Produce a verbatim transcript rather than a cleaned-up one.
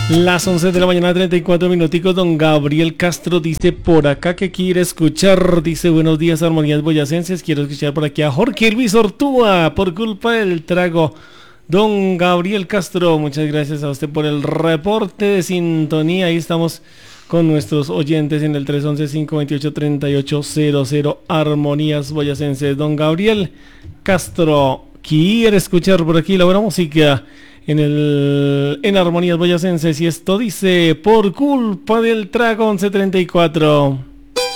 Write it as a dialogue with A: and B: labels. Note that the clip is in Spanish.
A: Las once de la mañana, treinta y cuatro minuticos. Don Gabriel Castro dice por acá que quiere escuchar. Dice buenos días, Armonías Boyacenses. Quiero escuchar por aquí a Jorge Luis Ortúa por culpa del trago. Don Gabriel Castro, muchas gracias a usted por el reporte de sintonía. Ahí estamos con nuestros oyentes en el tres once, cinco veintiocho, treinta y ocho cero cero. Armonías Boyacenses. Don Gabriel Castro quiere escuchar por aquí la buena música en el en Armonías Boyacenses, y esto dice por culpa del trago. Once treinta y cuatro.